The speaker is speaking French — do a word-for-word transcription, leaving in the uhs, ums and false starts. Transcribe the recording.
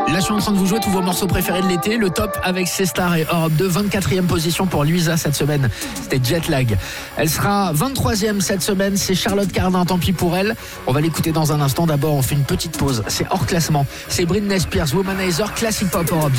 Là, je suis en train de vous jouer tous vos morceaux préférés de l'été. Le top avec C Star et Europe deux. vingt-quatrième position pour Luisa cette semaine. C'était Jet Lag. Elle sera vingt-troisième cette semaine. C'est Charlotte Cardin. Tant pis pour elle. On va l'écouter dans un instant. D'abord, on fait une petite pause. C'est hors classement. C'est Britney Spears, Womanizer, Classic Pop Europe.